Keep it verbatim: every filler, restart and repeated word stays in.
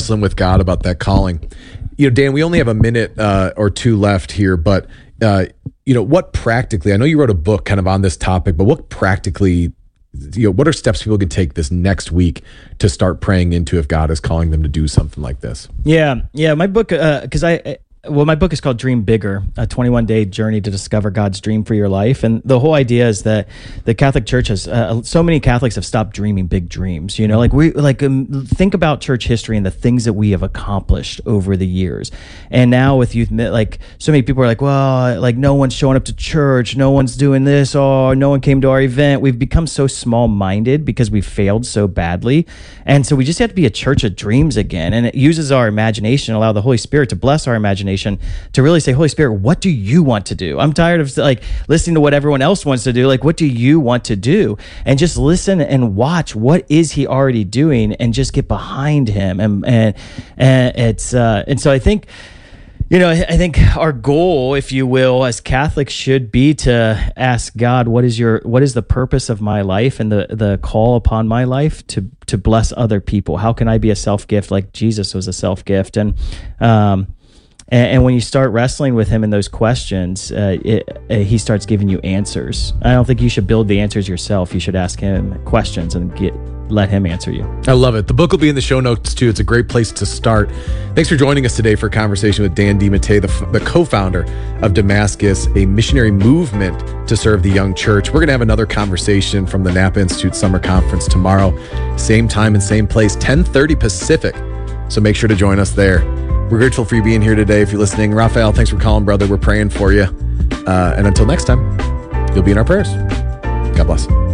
wrestling with God about that calling. You know, Dan, we only have a minute uh, or two left here, but uh, you know, what practically, I know you wrote a book kind of on this topic, but what practically, you know, what are steps people can take this next week to start praying into if God is calling them to do something like this? Yeah. Yeah. My book, uh, cause I, well, my book is called Dream Bigger, a twenty-one day journey to discover God's dream for your life. And the whole idea is that the Catholic Church has, uh, so many Catholics have stopped dreaming big dreams. You know, like we, like, um, think about church history and the things that we have accomplished over the years. And now with youth, like, so many people are like, well, like, no one's showing up to church. No one's doing this. Oh, no one came to our event. We've become so small minded because we failed so badly. And so we just have to be a church of dreams again. And it uses our imagination, allow the Holy Spirit to bless our imagination to really say, Holy Spirit, what do you want to do? I'm tired of like listening to what everyone else wants to do. Like, what do you want to do? And just listen and watch what is he already doing and just get behind him. And, and, and it's, uh, and so I think, you know, I think our goal, if you will, as Catholics should be to ask God, what is your, what is the purpose of my life and the, the call upon my life to, to bless other people? How can I be a self-gift like Jesus was a self-gift? And, um, And, and when you start wrestling with him in those questions, uh, it, uh, he starts giving you answers. I don't think you should build the answers yourself. You should ask him questions and get let him answer you. I love it. The book will be in the show notes too. It's a great place to start. Thanks for joining us today for a conversation with Dan DiMattei, the, the co-founder of Damascus, a missionary movement to serve the young church. We're going to have another conversation from the Napa Institute Summer Conference tomorrow. Same time and same place, ten thirty Pacific. So make sure to join us there. We're grateful for you being here today. If you're listening, Raphael, thanks for calling, brother. We're praying for you. Uh, and until next time, you'll be in our prayers. God bless.